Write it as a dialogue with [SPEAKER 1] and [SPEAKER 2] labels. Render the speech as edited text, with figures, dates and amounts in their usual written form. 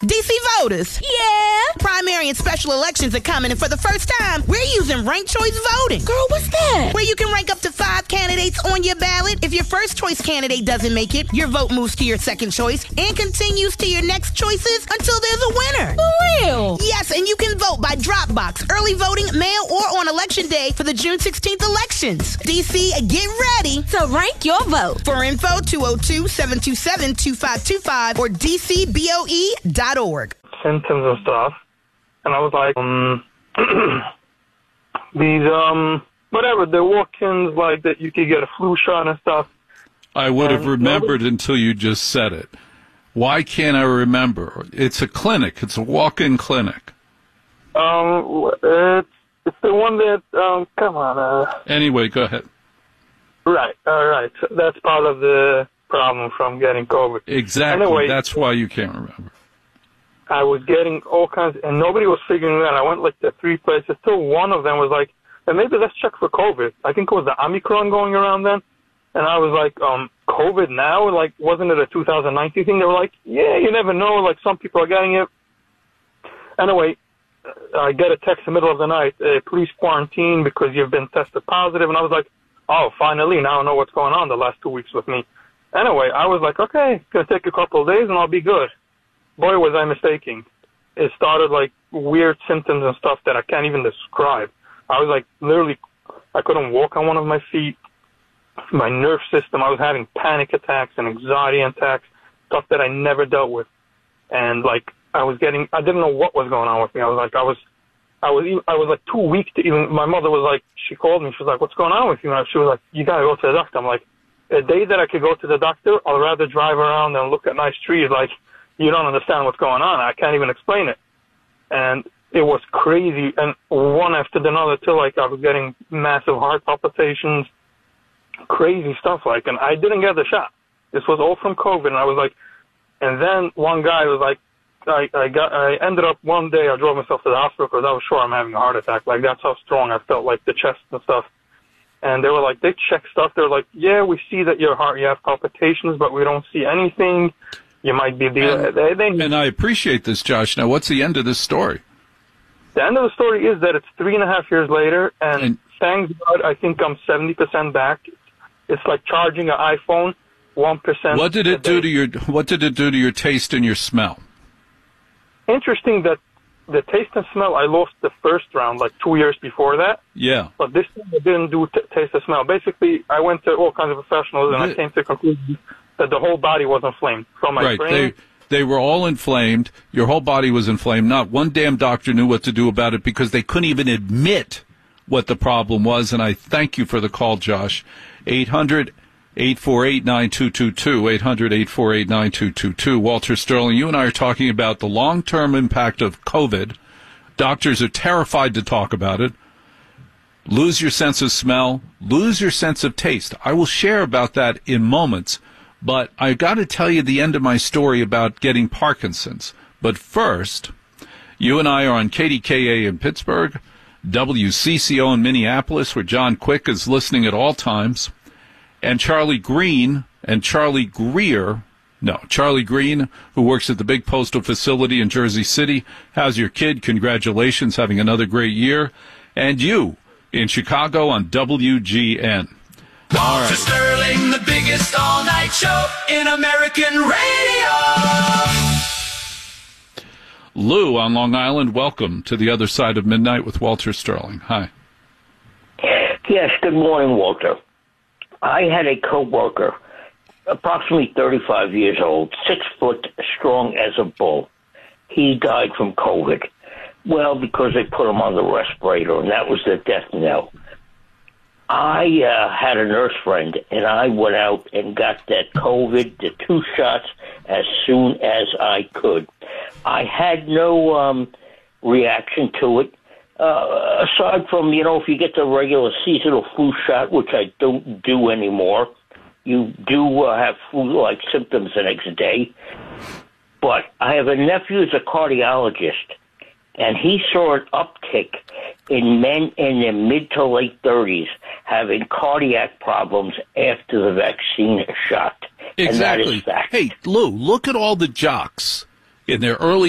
[SPEAKER 1] DC voters.
[SPEAKER 2] Yeah.
[SPEAKER 1] Primary and special elections are coming, and for the first time, we're using ranked choice voting.
[SPEAKER 2] Girl, what's that?
[SPEAKER 1] Where you can rank up to 5 candidates on your ballot. If your first choice candidate doesn't make it, your vote moves to your second choice and continues to your next choices until there's a winner.
[SPEAKER 2] For real?
[SPEAKER 1] Yes, and you can vote by drop box, early voting, mail, or on election day for the June 16th elections. DC, get ready
[SPEAKER 2] to rank your vote.
[SPEAKER 1] For info, 202-727-2525 or dcboe.org.
[SPEAKER 3] Symptoms and stuff, and I was like, these whatever, the walk-ins, like that you could get a flu shot and stuff.
[SPEAKER 4] I would have remembered until you just said it. Why can't I remember? It's a clinic. It's a walk-in clinic.
[SPEAKER 3] It's the one that come on.
[SPEAKER 4] Anyway, go ahead.
[SPEAKER 3] Right. All right. So that's part of the problem from getting COVID.
[SPEAKER 4] Exactly.
[SPEAKER 3] Anyway,
[SPEAKER 4] that's why you can't remember.
[SPEAKER 3] I was getting all kinds, and nobody was figuring it out. I went like to 3 places. Till one of them was like, hey, maybe let's check for COVID. I think it was the Omicron going around then. And I was like, COVID now? Like, wasn't it a 2019 thing? They were like, yeah, you never know. Like, some people are getting it. Anyway, I get a text in the middle of the night, please quarantine because you've been tested positive. And I was like, oh, finally, now I know what's going on the last 2 weeks with me. Anyway, I was like, okay, it's going to take a couple of days and I'll be good. Boy, was I mistaken. It started like weird symptoms and stuff that I can't even describe. I was like, literally, I couldn't walk on one of my feet. My nerve system, I was having panic attacks and anxiety attacks, stuff that I never dealt with. And like, I didn't know what was going on with me. I was like 2 weeks to even, my mother was like, she called me, she was like, what's going on with you? And she was like, you got to go to the doctor. I'm like, a day that I could go to the doctor, I'd rather drive around and look at nice trees. Like, you don't understand what's going on. I can't even explain it. And it was crazy. And one after another till like I was getting massive heart palpitations, crazy stuff like, and I didn't get the shot. This was all from COVID. And I was like, and then one guy was like, I ended up one day, I drove myself to the hospital because I was sure I'm having a heart attack. Like, that's how strong I felt, like the chest and stuff. And they were like, they checked stuff. They were like, yeah, we see that you have palpitations, but we don't see anything. You might be
[SPEAKER 4] and I appreciate this, Josh. Now, what's the end of this story?
[SPEAKER 3] The end of the story is that it's 3.5 years later, and thank God, I think I'm 70% back. It's like charging an iPhone 1%.
[SPEAKER 4] What did it do to your taste and your smell?
[SPEAKER 3] Interesting that the taste and smell, I lost the first round, like 2 years before that.
[SPEAKER 4] Yeah.
[SPEAKER 3] But this time I didn't do taste and smell. Basically, I went to all kinds of professionals, and I came to the conclusion that the whole body was inflamed. From my brain.
[SPEAKER 4] They were all inflamed. Your whole body was inflamed. Not one damn doctor knew what to do about it because they couldn't even admit what the problem was. And I thank you for the call, Josh. 800-848-9222, 800-848-9222. Walter Sterling, you and I are talking about the long-term impact of COVID. Doctors are terrified to talk about it. Lose your sense of smell, lose your sense of taste. I will share about that in moments, but I got to tell you the end of my story about getting Parkinson's. But first, you and I are on KDKA in Pittsburgh, WCCO in Minneapolis, where John Quick is listening at all times, and Charlie Green, who works at the big postal facility in Jersey City. How's your kid? Congratulations, having another great year. And you in Chicago on WGN.
[SPEAKER 5] Walter Sterling, the biggest all-night show in American radio.
[SPEAKER 4] Lou on Long Island, welcome to the other side of midnight with Walter Sterling. Hi.
[SPEAKER 6] Yes, good morning, Walter. I had a coworker, approximately 35 years old, 6 foot, strong as a bull. He died from COVID. Well, because they put him on the respirator, and that was the death knell. I had a nurse friend, and I went out and got that COVID, the 2 shots, as soon as I could. I had no reaction to it, aside from, if you get the regular seasonal flu shot, which I don't do anymore, you do have flu-like symptoms the next day. But I have a nephew who's a cardiologist, and he saw an uptick in men in their mid to late 30s having cardiac problems after the vaccine shot.
[SPEAKER 4] Exactly.
[SPEAKER 6] And that is fact.
[SPEAKER 4] Hey, Lou, look at all the jocks in their early